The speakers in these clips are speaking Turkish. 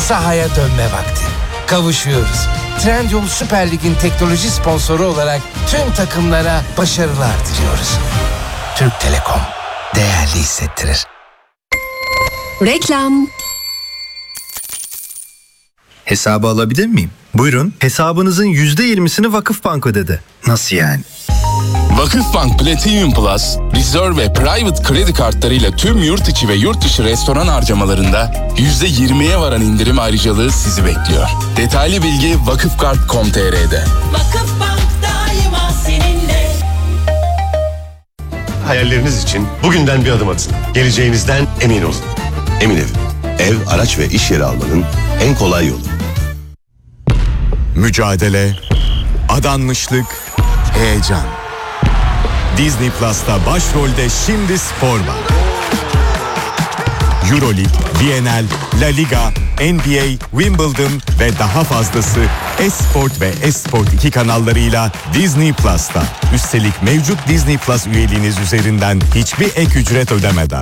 sahaya dönme vakti. Kavuşuyoruz. Trendyol Süper Lig'in teknoloji sponsoru olarak tüm takımlara başarılar diliyoruz. Türk Telekom değerli hissettirir. Reklam. Hesabı alabilir miyim? Buyurun. Hesabınızın %20'sini Vakıfbank ödedi. Nasıl yani? Vakıfbank Platinum Plus, Reserve ve Private kredi kartlarıyla tüm yurt içi ve yurt dışı restoran harcamalarında %20'ye varan indirim ayrıcalığı sizi bekliyor. Detaylı bilgi vakıfkart.com.tr'de. Vakıfbank daima seninle. Hayalleriniz için bugünden bir adım atın. Geleceğinizden emin olun. Emin Ev. Ev, araç ve iş yeri almanın en kolay yolu. Mücadele, adanmışlık, heyecan. Disney Plus'ta başrolde şimdi spor var. Euroleague, Bienal, La Liga, NBA, Wimbledon ve daha fazlası Esport ve Esport 2 kanallarıyla Disney Plus'ta. Üstelik mevcut Disney Plus üyeliğiniz üzerinden hiçbir ek ücret ödemeden.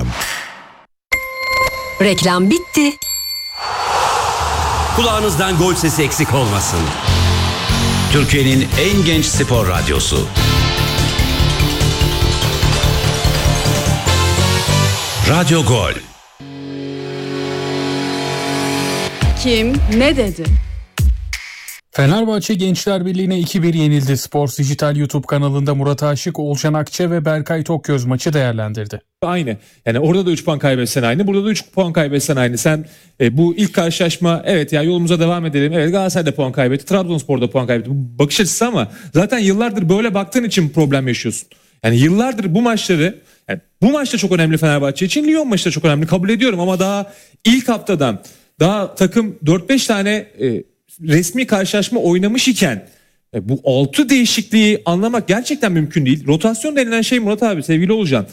Reklam bitti. Kulağınızdan gol sesi eksik olmasın. Türkiye'nin en genç spor radyosu. Radyo Gol. Kim ne dedi? Fenerbahçe Gençler Birliği'ne 2-1 yenildi. Spor Dijital YouTube kanalında Murat Aşık, Olcan Akçe ve Berkay Tokgöz maçı değerlendirdi. Aynı. Yani orada da 3 puan kaybetsen aynı. Burada da 3 puan kaybetsen aynı. Sen bu ilk karşılaşma evet ya yolumuza devam edelim. Evet Galatasaray da puan kaybetti. Trabzonspor da puan kaybetti. Bu bakış açısı ama zaten yıllardır böyle baktığın için problem yaşıyorsun. Yani yıllardır bu maçları bu maçta çok önemli Fenerbahçe için. Lyon maçı da çok önemli kabul ediyorum ama daha ilk haftadan daha takım 4-5 tane resmi karşılaşma oynamış iken bu 6 değişikliği anlamak gerçekten mümkün değil. Rotasyon denilen şey Murat abi sevgili Olcan.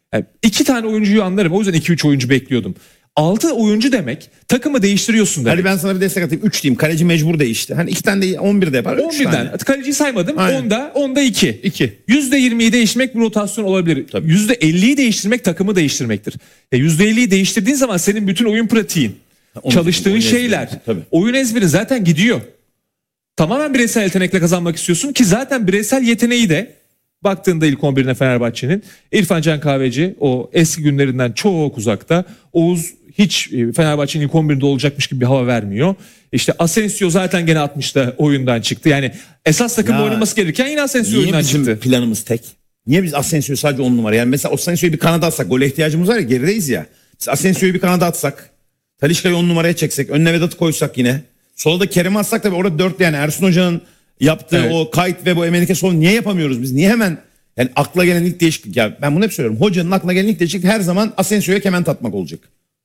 2 tane oyuncuyu anlarım. O yüzden 2-3 oyuncu bekliyordum. 6 oyuncu demek takımı değiştiriyorsun demek. Hadi ben sana bir destek atayım. 3 diyeyim. Kaleci mecbur değişti. Hani 2 tane de 11 de yapar. 11'den. Kaleciyi saymadım. Aynen. 10'da 2. 2. %20'yi değiştirmek bir rotasyon olabilir. Tabii. %50'yi değiştirmek takımı değiştirmektir. %50'yi değiştirdiğin zaman senin bütün oyun pratiğin, çalıştığın oyun şeyler, oyun ezberin zaten gidiyor. Tamamen bireysel yetenekle kazanmak istiyorsun ki zaten bireysel yeteneği de baktığında ilk 11'ine Fenerbahçe'nin İrfan Can Kahveci o eski günlerinden çok uzakta. Oğuz hiç Fenerbahçe'nin ilk 11'inde olacakmış gibi bir hava vermiyor. İşte Asensio zaten gene 60'ta oyundan çıktı. Yani esas takım oynaması gereken yine Asensio oyundan çıktı. Niye bizim planımız tek? Niye biz Asensio'yu sadece 10 numara? Yani mesela Asensio'yu bir kanada atsak, gole ihtiyacımız var ya, gerideyiz ya. Biz Asensio'yu bir kanada atsak, Talisca'yı 10 numaraya çeksek, önüne Vedat'ı koysak yine. Solda Kerem'i atsak tabii orada 4 yani Ersun Hoca'nın yaptığı o kayıt ve bu Emenike Sol niye yapamıyoruz biz? Niye hemen yani akla gelen ilk değişiklik, ya ben bunu hep söylüyorum. Hocanın aklına gelen ilk değişiklik her zaman Asensio'ya kement atmak olacak.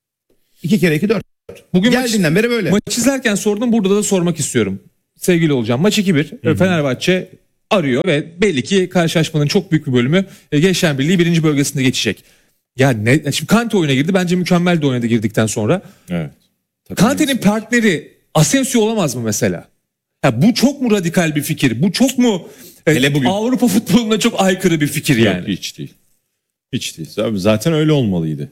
2 kere 2 4. Bugün geldiğinden beri böyle. Maç izlerken sordum, burada da sormak istiyorum. Sevgili Olcan, maç 2-1. Fenerbahçe arıyor ve belli ki karşılaşmanın çok büyük bir bölümü Gençler Birliği 1. bölgesinde geçecek. Ya ne şimdi Kante oyuna girdi. Bence mükemmel de oynadı girdikten sonra. Evet. Kante'nin partneri Asensio olamaz mı mesela? Ya bu çok mu radikal bir fikir? Bu çok mu Avrupa futboluna çok aykırı bir fikir yani? Yok, hiç değil. Hiç değil. Zaten öyle olmalıydı.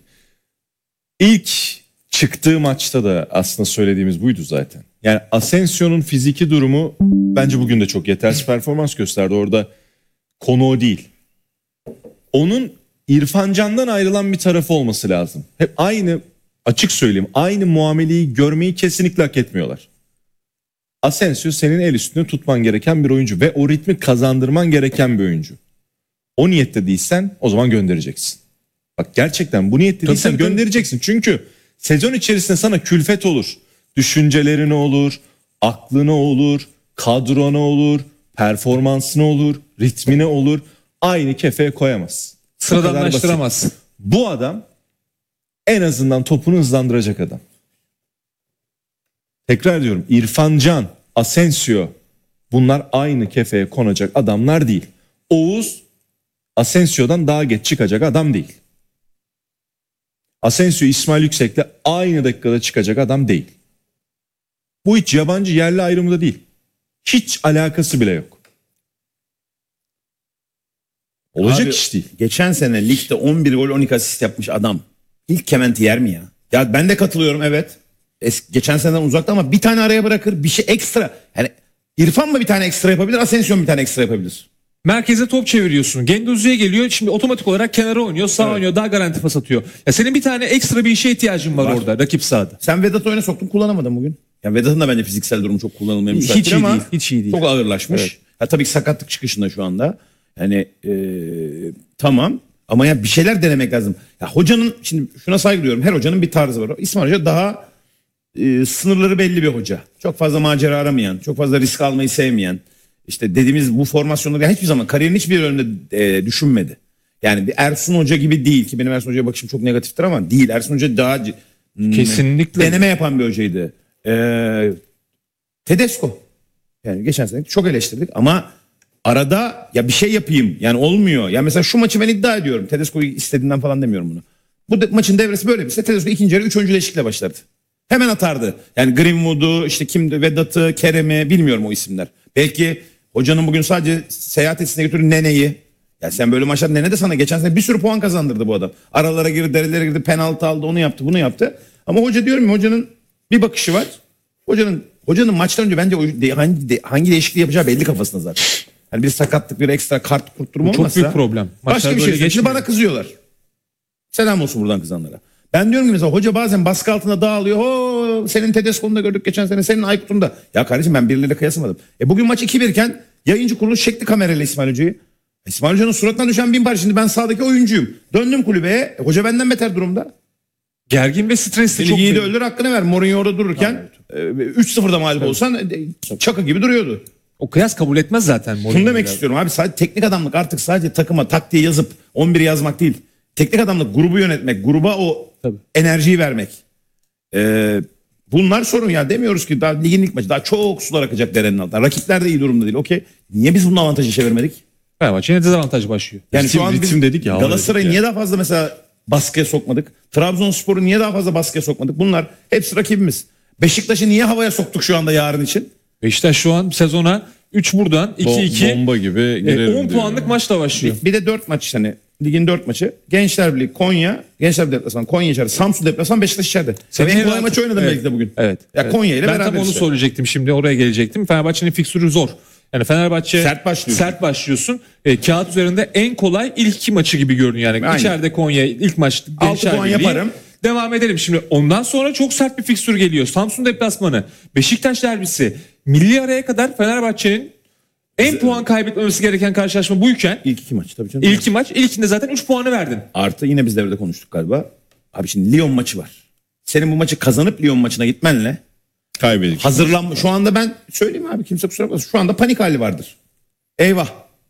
İlk çıktığı maçta da aslında söylediğimiz buydu zaten. Yani Asensio'nun fiziki durumu bence bugün de çok yetersiz performans gösterdi. Orada konu o değil. Onun İrfan Can'dan ayrılan bir tarafı olması lazım. Hep aynı, açık söyleyeyim, aynı muameleyi görmeyi kesinlikle hak etmiyorlar. Asensio senin el üstünde tutman gereken bir oyuncu ve o ritmi kazandırman gereken bir oyuncu. O niyette değilsen o zaman göndereceksin. Bak gerçekten bu niyette değilsen göndereceksin. Çünkü sezon içerisinde sana külfet olur. Düşüncelerine olur, aklına olur, kadrona olur, performansına olur, ritmine olur. Aynı kefeye koyamaz. Sıradanlaştıramazsın. Bu adam en azından topunu hızlandıracak adam. Tekrar diyorum, İrfan Can, Asensio bunlar aynı kefeye konacak adamlar değil. Oğuz Asensio'dan daha geç çıkacak adam değil. Asensio İsmail Yüksek'le aynı dakikada çıkacak adam değil. Bu hiç yabancı yerli ayrımı da değil. Hiç alakası bile yok. Olacak iş değil. Geçen sene ligde 11 gol 12 asist yapmış adam İlk kementi yer mi ya? Ya ben de katılıyorum, evet. Geçen seneden uzakta ama bir tane araya bırakır. Bir şey ekstra. Yani İrfan mı bir tane ekstra yapabilir? Asensio bir tane ekstra yapabilir? Merkeze top çeviriyorsun. Genduzi'ye geliyor. Şimdi otomatik olarak kenara oynuyor. Sağ oynuyor. Daha garanti pas atıyor. Ya senin bir tane ekstra bir işe ihtiyacın var orada. Rakip sahada. Sen Vedat'ı oyuna soktun, kullanamadın bugün. Yani Vedat'ın da bence fiziksel durumu çok kullanılmaya müsait Hiç iyi ama değil. Hiç iyi değil. çok ağırlaşmış. Evet. Ha, tabii ki sakatlık çıkışında şu anda. Yani tamam ama ya bir şeyler denemek lazım. Ya hocanın, şimdi şuna saygı duyuyorum. Her hocanın bir tarzı var. İsmail Hoca daha sınırları belli bir hoca. Çok fazla macera aramayan, çok fazla risk almayı sevmeyen. İşte dediğimiz bu formasyonları hiçbir zaman kariyerin hiçbir bölümünde düşünmedi. Yani bir Ersun Hoca gibi değil ki, benim Ersun Hoca'ya bakışım çok negatiftir ama değil. Ersun Hoca daha kesinlikle deneme yapan bir hocaydı. Tedesco. Yani geçen sene çok eleştirdik ama arada ya bir şey yapayım. Yani olmuyor. Ya mesela şu maçı ben iddia ediyorum. Tedesco'yu istediğinden falan demiyorum bunu. Bu maçın devresi böyle bir Tedesco ikinci yarı 3 oyuncu değişiklikle başlardı. Hemen atardı. Yani Greenwood'u, işte kimdi, Vedat'ı, Kerem'i, bilmiyorum o isimler. Belki hocanın bugün sadece seyahat etsine götürür Nene'yi. Ya sen böyle maçlar, Nene de sana geçen sene bir sürü puan kazandırdı bu adam. Aralara girdi, derelere girdi, penaltı aldı, onu yaptı, bunu yaptı. Ama hoca, diyorum ya, hocanın bir bakışı var. Hocanın maçtan önce bence hangi değişikliği yapacağı belli kafasında zaten. Yani bir sakatlık, bir ekstra kart kurtturumu olmasa. Çok büyük problem. Başka bir şey. Şimdi bana kızıyorlar. Selam olsun buradan kızanlara. Ben diyorum ki mesela hoca bazen baskı altında dağılıyor. Senin Tedesco'nu da gördük geçen sene. Senin Aykut'un da. Ya kardeşim, ben birileriyle kıyasamadım. Bugün maç 2-1 iken yayıncı kuruluş çekti kamerayla İsmail Hoca'yı. İsmail Hoca'nın suratından düşen 1000 par. Şimdi ben sahadaki oyuncuyum. Döndüm kulübeye. Hoca benden beter durumda. Gergin ve stresli. Çok iyi de öldür, hakkını ver. Mourinho orada dururken 3-0'da mağlup olsan çakı gibi duruyordu. O kıyas kabul etmez zaten. Şunu demek istiyorum abi, sadece teknik adamlık artık sadece takıma taktiği yazıp 11 yazmak değil. Teknik adamlık grubu yönetmek, gruba o enerjiyi vermek. Bunlar sorun ya, demiyoruz ki daha ligin ilk maçı, daha çok sular akacak derenin altından. Rakipler de iyi durumda değil. Okey. Niye biz bunun avantajı çevirmedik? Fenerbahçe yine dezavantaj başlıyor. Yani şu an biz dedik ya, Galatasaray'ı niye daha fazla mesela baskıya sokmadık? Trabzonspor'u niye daha fazla baskıya sokmadık? Bunlar hepsi rakibimiz. Beşiktaş'ı niye havaya soktuk şu anda yarın için? Beşiktaş şu an sezona 3 buradan 2-2 bomba gibi girelim 10 puanlık maçla başlıyor. Bir de 4 maç, hani ligin 4 maçı. Gençler Birliği, Konya, Gençler Birliği deplasman, Konya içeride, Samsun deplasman, Beşiktaş içeride. Sen en kolay maçı oynadın belki de bugün. Evet. Ya evet. Konya ile ben beraber. Ben tam onu söyleyecektim, şimdi oraya gelecektim. Fenerbahçe'nin fiksürü zor. Yani Fenerbahçe sert başlıyorsun. Kağıt üzerinde en kolay ilk 2 maçı gibi görünüyor. Yani aynen. İçeride Konya ilk maç 6 puan yaparım. Devam edelim şimdi. Ondan sonra çok sert bir fiksür geliyor. Samsun deplasmanı, Beşiktaş derbisi. Milli araya kadar Fenerbahçe'nin en puan kaybetmemesi gereken karşılaşma buyken. İlk 2 maç tabii canım. İlk 2 maç. İlkinde zaten 3 puanı verdin. Artı yine biz devrede konuştuk galiba. Abi şimdi Lyon maçı var. Senin bu maçı kazanıp Lyon maçına gitmenle kaybedecek. Hazırlanma. Şu anda ben söyleyeyim abi, kimse kusura bakmasın. Şu anda panik hali vardır. Eyvah.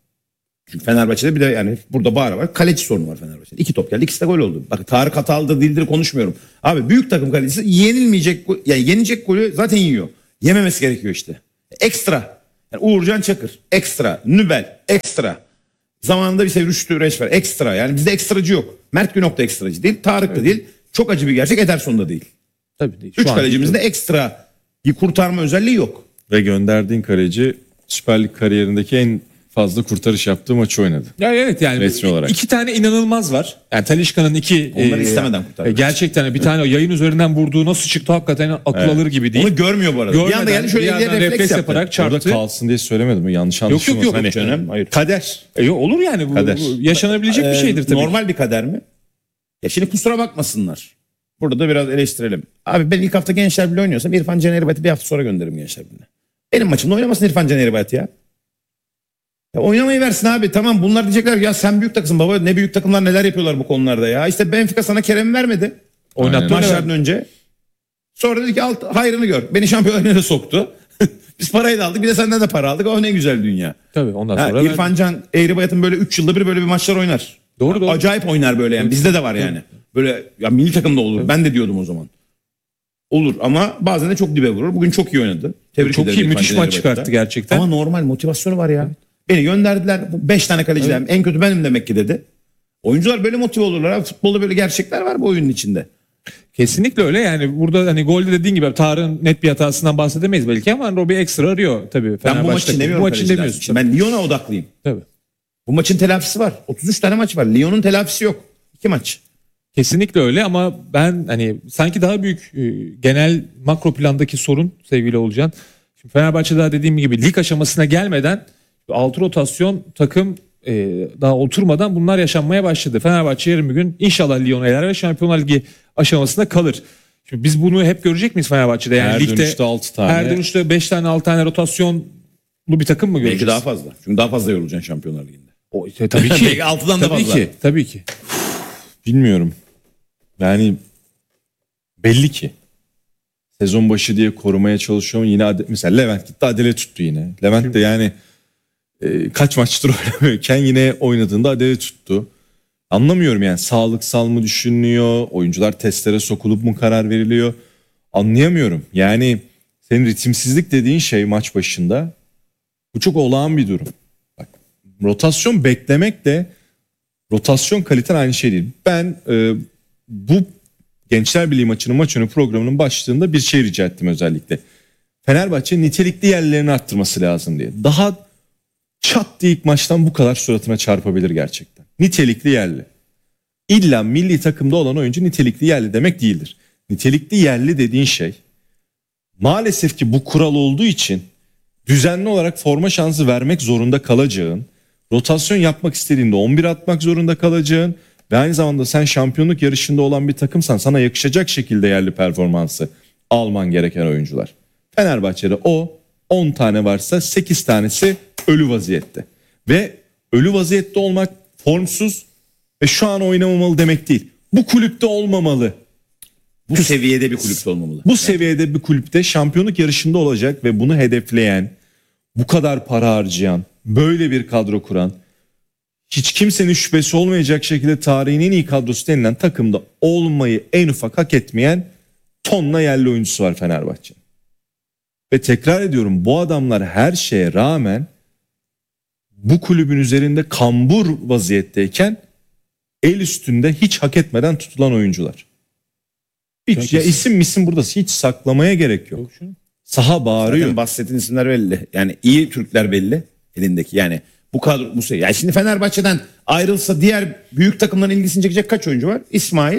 Çünkü Fenerbahçe'de bir de yani burada bağıra var. Kaleci sorunu var Fenerbahçe'de. 2 top geldi, ikisi de gol oldu. Bak Tarık hatalıdır değildir konuşmuyorum. Abi büyük takım kalecisi yenilmeyecek, yani yenecek golü zaten yiyor. Yememesi gerekiyor işte. Ekstra. Yani Uğurcan Çakır ekstra. Nübel ekstra. Zamanında bir Rüştü Reçber ekstra. Yani bizde ekstracı yok. Mert Günok da ekstracı değil. Tarık da değil. Çok acı bir gerçek, Ederson da değil. Tabii değil. 3 kalecimizde ekstra bir kurtarma özelliği yok. Ve gönderdiğin kaleci Süper Lig kariyerindeki en fazla kurtarış yaptığı maçı oynadı. Ya evet, yani resmi olarak. 2 tane inanılmaz var. Yani Talisca'nın 2 onları istemeden kurtardı. Gerçekten bir tane yayın üzerinden vurduğu nasıl çıktı hakikaten akıl alır gibi değil. Onu görmüyor bu arada. Görmeden, bir anda geldi şöyle refleks yaparak çarptı. Orada kalsın diye söylemedim. Yanlış anlaşılmasın. Yok hani, canım. Hayır. Kader. Olur yani, bu yaşanabilecek bir şeydir tabii. Normal bir kader mi? Ya şimdi kusura bakmasınlar. Burada da biraz eleştirelim. Abi ben ilk hafta Gençler Birliği oynuyorsam İrfan Can Eğribayat'ı bir hafta sonra gönderirim Gençler Birliği'ne. Benim maçımda oynamasın İrfan Can Eğribayat ya. Ya oynamayı versin abi. Tamam, bunlar diyecekler ya sen büyük takımsın baba, ne büyük takımlar neler yapıyorlar bu konularda ya. İşte Benfica sana Kerem vermedi. Oynattı maçlardan önce. Sonra dedi ki hayrını gör. Beni Şampiyonlar soktu. Biz parayı da aldık, bir de senden de para aldık. O ne güzel dünya. Tabii ondan sonra. İrfan Can Eğribayat'ın böyle 3 yılda bir böyle bir maçlar oynar. Doğru. Acayip oynar böyle yani. Bizde de var yani. Böyle ya milli takımda olur. Evet. Ben de diyordum o zaman. Olur ama bazen de çok dibe vurur. Bugün çok iyi oynadı. Tebrik ederim. Çok iyi, müthiş maç çıkarttı gerçekten. Ama normal motivasyonu var ya. Evet. Beni gönderdiler. 5 tane kaleciler. Evet. En kötü benim demek ki dedi. Oyuncular böyle motive olurlar abi. Futbolda böyle gerçekler var bu oyunun içinde. Kesinlikle öyle yani. Burada hani golde dediğin gibi Tarık'ın net bir hatasından bahsedemeyiz belki ama Robbie ekstra arıyor tabii. Ben bu maçı demiyorum. Bu maçı demiyorsun. Ben Lyon'a odaklıyım. Tabii. Bu maçın telafisi var. 33 tane maç var. Lyon'un telafisi yok. 2 maç. Kesinlikle öyle ama ben hani sanki daha büyük genel makro plandaki sorun sevgili Olcan. Şimdi Fenerbahçe daha dediğim gibi lig aşamasına gelmeden 6 rotasyon takım daha oturmadan bunlar yaşanmaya başladı. Fenerbahçe yarın bir gün inşallah Lyon'u eler ve Şampiyonlar Ligi aşamasında kalır. Şimdi biz bunu hep görecek miyiz Fenerbahçe'de? Yani her ligde dönüşte 6 tane. her dönüşte 5 tane 6 tane rotasyonlu bir takım mı göreceğiz? Belki daha fazla. Çünkü daha fazla yorulacaksın Şampiyonlar Ligi'nde. Tabii ki. Belki 6'dan da fazla. Tabii ki. Bilmiyorum. Yani belli ki sezon başı diye korumaya çalışıyorum. Yine mesela Levent gitti Adele tuttu yine. Levent de yani kaç maçtır oynamıyorken yine oynadığında Adele tuttu. Anlamıyorum yani sağlıksal mı düşünülüyor? Oyuncular testlere sokulup mu karar veriliyor? Anlayamıyorum. Yani senin ritimsizlik dediğin şey maç başında bu çok olağan bir durum. Bak, rotasyon beklemek de rotasyon kaliten aynı şey değil. Ben bu Gençler Birliği maçının maç önü programının başlığında bir şey rica ettim özellikle. Fenerbahçe nitelikli yerlerini arttırması lazım diye. Daha çat diye ilk maçtan bu kadar suratına çarpabilir gerçekten. Nitelikli yerli. İlla milli takımda olan oyuncu nitelikli yerli demek değildir. Nitelikli yerli dediğin şey maalesef ki bu kural olduğu için düzenli olarak forma şansı vermek zorunda kalacağın, rotasyon yapmak istediğinde 11 atmak zorunda kalacağın ve aynı zamanda sen şampiyonluk yarışında olan bir takımsan sana yakışacak şekilde yerli performansı alman gereken oyuncular. Fenerbahçe'de o 10 tane varsa 8 tanesi ölü vaziyette. Ve ölü vaziyette olmak formsuz ve şu an oynamamalı demek değil. Bu kulüpte olmamalı. Bu seviyede bir kulüpte olmamalı. Bu seviyede bir kulüpte şampiyonluk yarışında olacak ve bunu hedefleyen, bu kadar para harcayan, böyle bir kadro kuran, hiç kimsenin şüphesi olmayacak şekilde tarihin en iyi kadrosu denilen takımda olmayı en ufak hak etmeyen tonla yerli oyuncusu var Fenerbahçe'nin. Ve tekrar ediyorum, bu adamlar her şeye rağmen bu kulübün üzerinde kambur vaziyetteyken el üstünde hiç hak etmeden tutulan oyuncular. Hiç, ya isim burada hiç saklamaya gerek yok. Saha bağırıyor. Zaten bahsettiğin isimler belli. Yani iyi Türkler belli elindeki. Yani bu kadro bu seviye. Yani şimdi Fenerbahçe'den ayrılsa diğer büyük takımların ilgisini çekecek kaç oyuncu var? İsmail,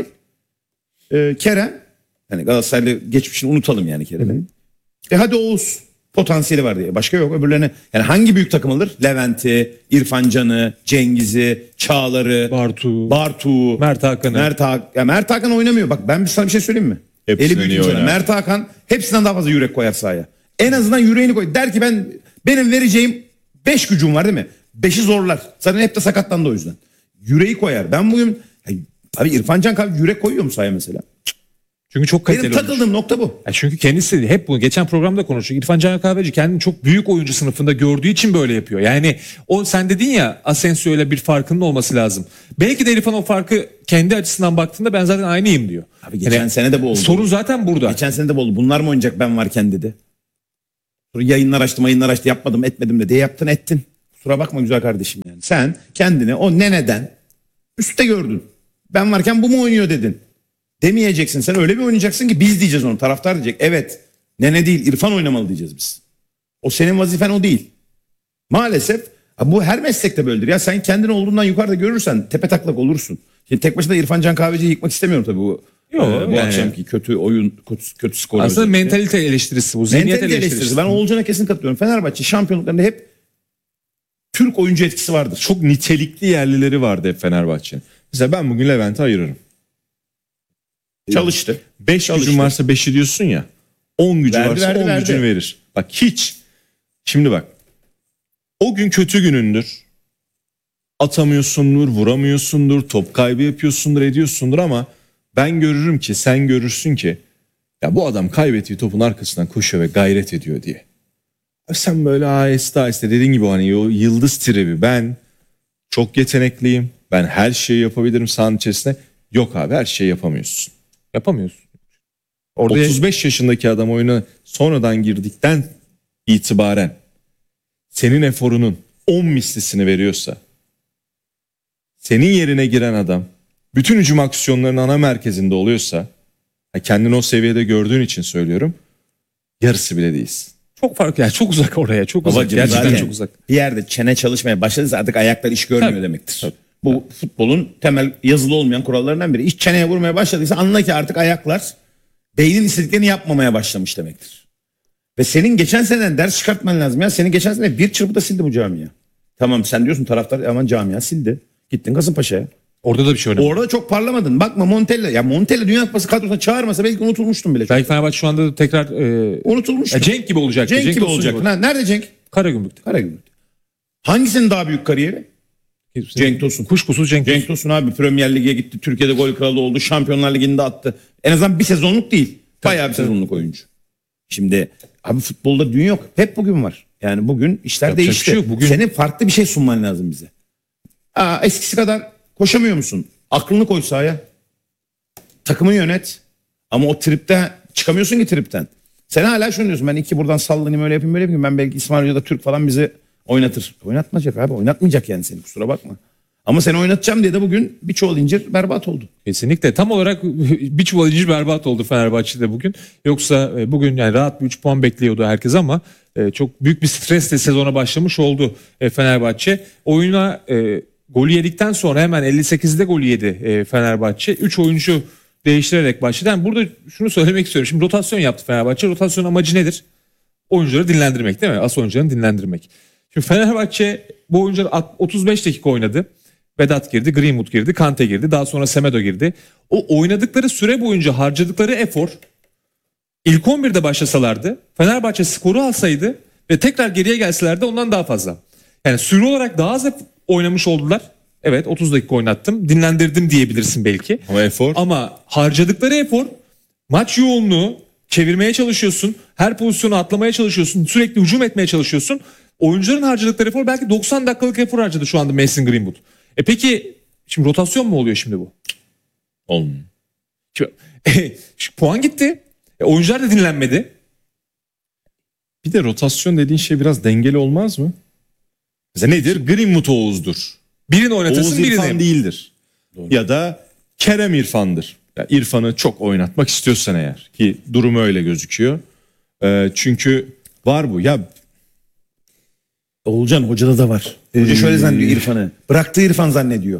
Kerem. Yani Galatasaraylı geçmişini unutalım yani Kerem'in. Hadi Oğuz potansiyeli var diye. Başka yok. Öbürlerine yani hangi büyük takım alır? Levent'i, İrfan Can'ı, Cengiz'i, Çağlar'ı, Bartu, Mert Hakan'ı. Mert Hakan oynamıyor. Bak ben sana bir şey söyleyeyim mi? Eli büyüteyim sana. Mert Hakan hepsinden daha fazla yürek koyar sahaya. En azından yüreğini koy. Der ki benim vereceğim 5 gücüm var değil mi? 5'i zorlar. Zaten hep de sakatlandı o yüzden. Yüreği koyar. Ben bugün abi İrfan Can yürek koyuyor mu sahaya mesela? Çünkü çok kaliteli. Benim takıldığım nokta bu. Çünkü kendisi hep bunu geçen programda konuştuk. İrfan Can Kahveci kendini çok büyük oyuncu sınıfında gördüğü için böyle yapıyor. Yani o sen dedin ya Asensio ile bir farkının olması lazım. Belki de İrfan o farkı kendi açısından baktığında ben zaten aynıyım diyor. Abi geçen sene de bu oldu. Sorun zaten burada. Geçen sene de bu oldu. Bunlar mı oynayacak ben varken dedi. Sonra yayınlar açtı yapmadım etmedim de diye yaptın ettin. Kusura bakma güzel kardeşim yani. Sen kendini o neneden üstte gördün. Ben varken bu mu oynuyor dedin. Demeyeceksin, sen öyle bir oynayacaksın ki biz diyeceğiz onu, taraftar diyecek. Evet, nene değil İrfan oynamalı diyeceğiz biz. O senin vazifen o değil. Maalesef bu her meslekte böyledir. Ya sen kendini olduğundan yukarıda görürsen tepe taklak olursun. Şimdi tek başına İrfan Can Kahveci'yi yıkmak istemiyorum tabii bu. Bu akşamki kötü oyun, kötü skor. Aslında mentalite eleştirisi bu. Zihniyet eleştirisi. Ben Oğulcan'a kesin katılıyorum. Fenerbahçe şampiyonluklarında hep Türk oyuncu etkisi vardır. Çok nitelikli yerlileri vardı hep Fenerbahçe'nin. Mesela ben bugün Levent'i ayırırım. Çalıştı. 5 gücün varsa 5'i diyorsun ya. 10 gücü varsa 10 gücünü verir. Bak hiç. Şimdi bak. O gün kötü günündür. Atamıyorsundur, vuramıyorsundur, top kaybı yapıyorsundur, ediyorsundur ama ben görürüm ki, sen görürsün ki ya bu adam kaybettiği topun arkasından koşuyor ve gayret ediyor diye. Sen böyle aheste dediğin gibi hani o yıldız tribi, ben çok yetenekliyim, ben her şeyi yapabilirim sahanın içerisinde. Yok abi, her şeyi yapamıyorsun. Yapamıyorsun. 35 yaşındaki adam oyuna sonradan girdikten itibaren senin eforunun 10 mislisini veriyorsa, senin yerine giren adam bütün hücum aksiyonlarının ana merkezinde oluyorsa, kendini o seviyede gördüğün için söylüyorum, yarısı bile değilsin. Çok farklı yani, çok uzak oraya, çok uzak. Babacığım, gerçekten çok uzak. Bir yerde çene çalışmaya başladıysa artık ayaklar iş görmüyor demektir. Bu futbolun temel yazılı olmayan kurallarından biri. İç çeneye vurmaya başladıysa anla ki artık ayaklar beynin istediklerini yapmamaya başlamış demektir. Ve senin geçen seneden ders çıkartman lazım ya. Senin geçen sene bir çırpıda sildi bu camia. Tamam sen diyorsun taraftar aman camia sildi. Gittin Kasımpaşa'ya. Orada da bir şey oynadı. Orada çok parlamadın. Bakma Montella. Ya Montella Dünya Kupası kadrosuna çağırmasa belki unutulmuştun bile. Belki Fenerbahçe şu anda tekrar unutulmuştu. Cenk gibi olacak. Cenk gibi olacak. Nerede Cenk? Karagümrük'te. Karagümrük'te. Hangisinin daha büyük kariyeri? Cenk Tosun. Kuşkusuz Cenk Tosun. Cenk Tosun abi Premier Lig'e gitti. Türkiye'de gol kralı oldu. Şampiyonlar Ligi'nde attı. En azından bir sezonluk değil. Bayağı bir sezonluk oyuncu. Şimdi abi futbolda dün yok. Hep bugün var. Yani bugün işler Yapacak değişti. bir şey yok. Bugün... Senin farklı bir şey sunman lazım bize. Eskisi kadar koşamıyor musun? Aklını koy sahaya. Takımı yönet. Ama o tripte çıkamıyorsun ki tripten. Sen hala şunu diyorsun. Ben iki buradan sallanayım öyle yapayım böyle yapayım. Ben belki İsmail Hoca da Türk falan bizi oynatır. Oynatmayacak abi. Oynatmayacak yani seni kusura bakma. Ama seni oynatacağım diye de bugün bir çuval incir berbat oldu. Kesinlikle tam olarak bir çuval incir berbat oldu Fenerbahçe'de bugün. Yoksa bugün yani rahat bir 3 puan bekliyordu herkes ama çok büyük bir stresle sezona başlamış oldu Fenerbahçe. Oyuna golü yedikten sonra hemen 58'de golü yedi Fenerbahçe. 3 oyuncu değiştirerek başladı. Yani burada şunu söylemek istiyorum. Şimdi rotasyon yaptı Fenerbahçe. Rotasyon amacı nedir? Oyuncuları dinlendirmek değil mi? As oyuncularını dinlendirmek. Şimdi Fenerbahçe bu oyuncular 35 dakika oynadı. Vedat girdi, Greenwood girdi, Kante girdi. Daha sonra Semedo girdi. O oynadıkları süre boyunca harcadıkları efor ilk 11'de başlasalardı Fenerbahçe skoru alsaydı ve tekrar geriye gelselerdi ondan daha fazla. Yani süre olarak daha az oynamış oldular. Evet 30 dakika oynattım. Dinlendirdim diyebilirsin belki. Ama harcadıkları efor maç yoğunluğu çevirmeye çalışıyorsun. Her pozisyonu atlamaya çalışıyorsun. Sürekli hücum etmeye çalışıyorsun. Oyuncuların harcadıkları efor belki 90 dakikalık efor harcadı şu anda Mason Greenwood. Peki şimdi rotasyon mu oluyor şimdi bu? Olmuyor. Puan gitti. Oyuncular da dinlenmedi. Bir de rotasyon dediğin şey biraz dengeli olmaz mı? Mesela nedir? Greenwood Oğuz'dur. Birini oynatırsın Oğuz İrfan birini. değildir. Doğru. Ya da Kerem İrfan'dır. Yani İrfan'ı çok oynatmak istiyorsan eğer ki durumu öyle gözüküyor. Çünkü var bu. Ya Oğulcan hocada da var. Hoca şöyle zannediyor İrfan'ı. Bıraktığı İrfan zannediyor.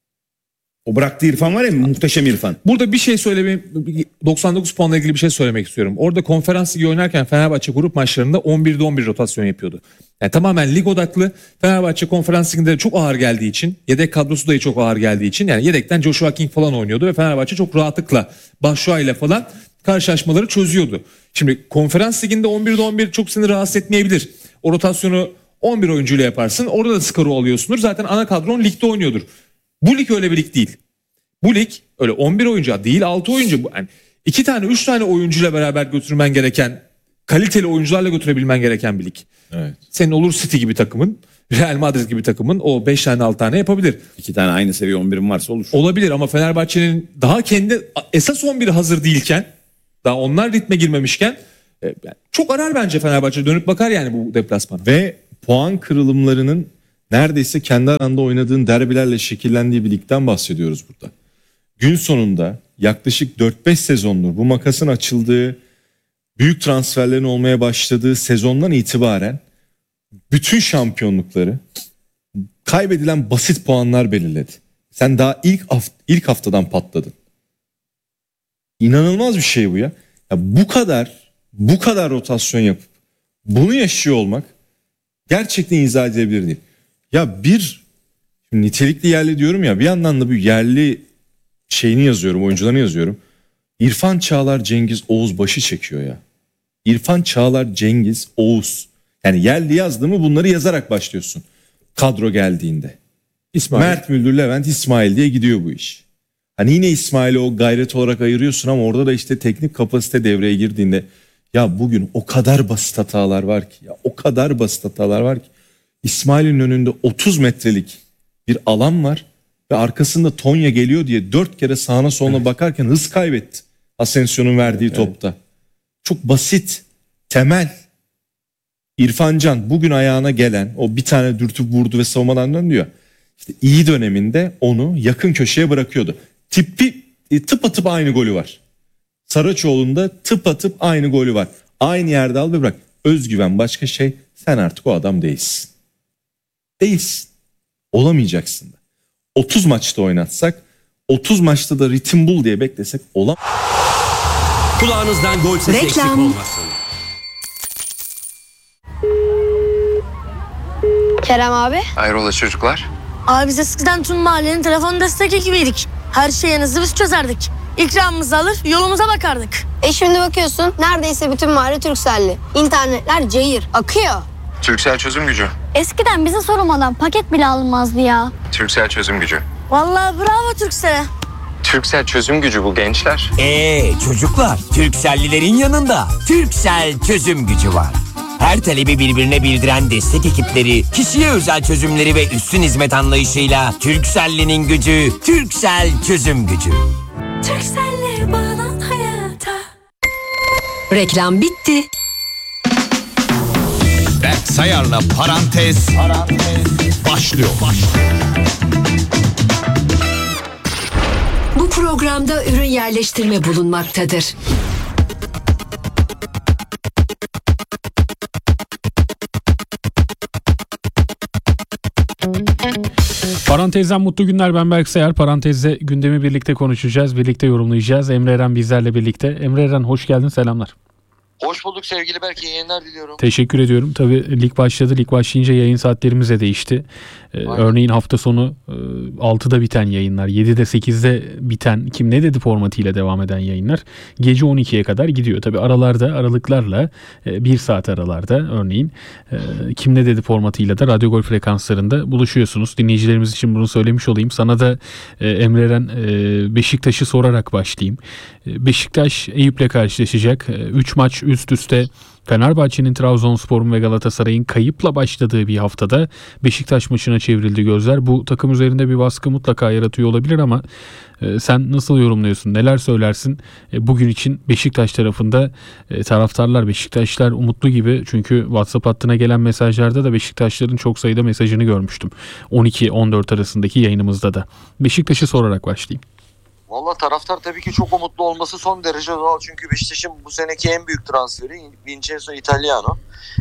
O bıraktığı İrfan var ya muhteşem İrfan. Burada bir şey söylemeyeyim. 99 puanla ilgili bir şey söylemek istiyorum. Orada konferans ligi oynarken Fenerbahçe grup maçlarında 11'de 11 rotasyon yapıyordu. Yani tamamen lig odaklı. Fenerbahçe konferans liginde çok ağır geldiği için, yedek kadrosu da çok ağır geldiği için yani yedekten Joshua King falan oynuyordu ve Fenerbahçe çok rahatlıkla Batshuayi ile falan karşılaşmaları çözüyordu. Şimdi konferans liginde 11'de 11 çok seni rahatsız etmeyebilir. O rotasyonu 11 oyuncuyla yaparsın. Orada da skoru alıyorsundur. Zaten ana kadron ligde oynuyordur. Bu lig öyle bir lig değil. Bu lig öyle 11 oyuncu değil 6 oyuncu. Yani 2 tane 3 tane oyuncuyla beraber götürmen gereken, kaliteli oyuncularla götürebilmen gereken bir lig. Evet. Senin olur City gibi takımın, Real Madrid gibi takımın o 5 tane 6 tane yapabilir. 2 tane aynı seviye 11'in varsa olur. Olabilir ama Fenerbahçe'nin daha kendi esas 11'i hazır değilken, daha onlar ritme girmemişken çok arar bence Fenerbahçe, dönüp bakar yani bu deplasmana. Ve puan kırılımlarının neredeyse kendi aranda oynadığın derbilerle şekillendiği bir ligden bahsediyoruz burada. Gün sonunda yaklaşık 4-5 sezondur bu makasın açıldığı, büyük transferlerin olmaya başladığı sezondan itibaren bütün şampiyonlukları kaybedilen basit puanlar belirledi. Sen daha ilk haftadan patladın. İnanılmaz bir şey bu ya. Ya bu kadar rotasyon yapıp bunu yaşıyor olmak gerçekten izah edilebilir değil. Ya nitelikli yerli diyorum ya, bir yandan da bir yerli şeyini yazıyorum, oyuncularını yazıyorum. İrfan Çağlar, Cengiz, Oğuz başı çekiyor ya. İrfan Çağlar, Cengiz, Oğuz. Yani yerli yazdığımı bunları yazarak başlıyorsun. Kadro geldiğinde. İsmail. Mert Müldür, Levent, İsmail diye gidiyor bu iş. Hani yine İsmail'i o gayret olarak ayırıyorsun ama orada da işte teknik kapasite devreye girdiğinde ya bugün o kadar basit hatalar var ki, ya o kadar basit hatalar var ki. İsmail'in önünde 30 metrelik bir alan var ve arkasında Tonya geliyor diye 4 kere sağına soluna bakarken hız kaybetti. Asensio'nun verdiği topta. Çok basit, temel. İrfan Can bugün ayağına gelen o bir tane dürtüp vurdu ve savunmadan dönüyor. İşte iyi döneminde onu yakın köşeye bırakıyordu. Tıpatıp aynı golü var. Saraçoğlu'nda tıpatıp aynı golü var. Aynı yerde al ve bırak. Özgüven başka şey. Sen artık o adam değilsin. Değilsin. Olamayacaksın da. 30 maçta oynatsak, 30 maçta da ritim bul diye beklesek olan. Kulağınızdan gol sesi eksik olmasın. Kerem abi. Hayrola çocuklar? Abi biz eskiden tüm mahallenin telefon destek ekibiydik. Her şeyinizi biz çözerdik. İkramımızı alır yolumuza bakardık. Şimdi bakıyorsun neredeyse bütün mahalle Turkcell'li. İnternetler cayır, akıyor. Turkcell çözüm gücü. Eskiden bize sormadan paket bile alınmazdı ya. Turkcell çözüm gücü. Vallahi bravo Turkcell'e. Turkcell çözüm gücü bu gençler. Çocuklar, Turkcell'lilerin yanında Turkcell çözüm gücü var. Her talebi birbirine bildiren destek ekipleri, kişiye özel çözümleri ve üstün hizmet anlayışıyla Turkcell'linin gücü, Turkcell çözüm gücü. Turkcell'le bağlan hayata. Reklam bitti. Berk Sayar'la Parantez başlıyor. Bu programda ürün yerleştirme bulunmaktadır. Parantezden mutlu günler, ben Berk Sayar. Parantezde gündemi birlikte konuşacağız, birlikte yorumlayacağız. Emre Eren bizlerle birlikte. Emre Eren hoş geldin, selamlar. Hoş bulduk sevgili Berk, iyi yayınlar diliyorum. Teşekkür ediyorum. Tabii lig başladı. Lig başlayınca yayın saatlerimiz de değişti. Örneğin hafta sonu 6'da biten yayınlar, 7'de 8'de biten Kim Ne Dedi formatıyla devam eden yayınlar gece 12'ye kadar gidiyor. Tabii aralıklarla 1 saat aralarda örneğin Kim Ne Dedi formatıyla da Radyo Gol frekanslarında buluşuyorsunuz. Dinleyicilerimiz için bunu söylemiş olayım. Sana da Emre Eren Beşiktaş'ı sorarak başlayayım. Beşiktaş Eyüp'le karşılaşacak. 3 maç üst üste Fenerbahçe'nin, Trabzonspor'un ve Galatasaray'ın kayıpla başladığı bir haftada Beşiktaş maçına çevrildi gözler. Bu takım üzerinde bir baskı mutlaka yaratıyor olabilir ama sen nasıl yorumluyorsun? Neler söylersin? Bugün için Beşiktaş tarafında taraftarlar, Beşiktaşlar umutlu gibi. Çünkü WhatsApp hattına gelen mesajlarda da Beşiktaşların çok sayıda mesajını görmüştüm. 12-14 arasındaki yayınımızda da. Beşiktaş'ı sorarak başlayayım. Valla taraftar tabii ki çok umutlu olması son derece doğal. Çünkü Beşiktaş'ın bu seneki en büyük transferi Vincenzo Italiano.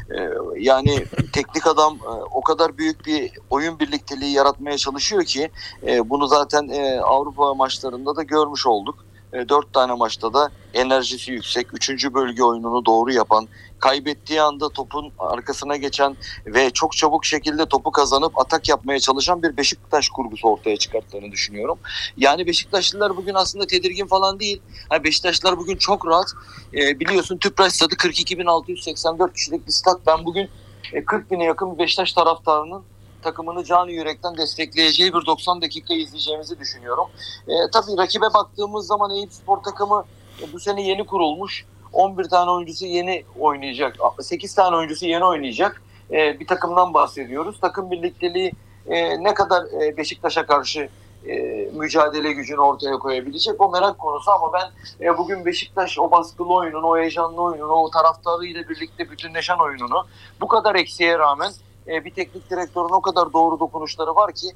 Yani teknik adam o kadar büyük bir oyun birlikteliği yaratmaya çalışıyor ki bunu zaten Avrupa maçlarında da görmüş olduk. 4 tane maçta da enerjisi yüksek, 3. bölge oyununu doğru yapan, kaybettiği anda topun arkasına geçen ve çok çabuk şekilde topu kazanıp atak yapmaya çalışan bir Beşiktaş kurgusu ortaya çıkarttığını düşünüyorum. Yani Beşiktaşlılar bugün aslında tedirgin falan değil. Yani Beşiktaşlılar bugün çok rahat. Biliyorsun Tüpraş stadı 42.684 kişilik bir stat. Ben bugün 40.000'e yakın Beşiktaş taraftarının takımını canı yürekten destekleyeceği bir 90 dakika izleyeceğimizi düşünüyorum. Tabii rakibe baktığımız zaman Eyüpspor takımı bu sene yeni kurulmuş. 11 tane oyuncusu yeni oynayacak. 8 tane oyuncusu yeni oynayacak. Bir takımdan bahsediyoruz. Takım birlikteliği ne kadar Beşiktaş'a karşı mücadele gücünü ortaya koyabilecek, o merak konusu. Ama ben bugün Beşiktaş o baskılı oyununu, o heyecanlı oyununu, o taraftarıyla birlikte bütünleşen oyununu bu kadar eksiğe rağmen bir teknik direktörün o kadar doğru dokunuşları var ki